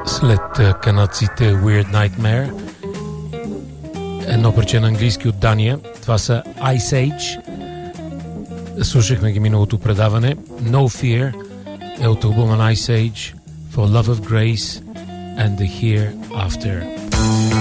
След канадците Weird Nightmare, едно парче на английски от Дания. Това са Ice Age. Слушахме ги миналото предаване. No Fear е от албума Ice Age, For Love of Grace and the Hereafter.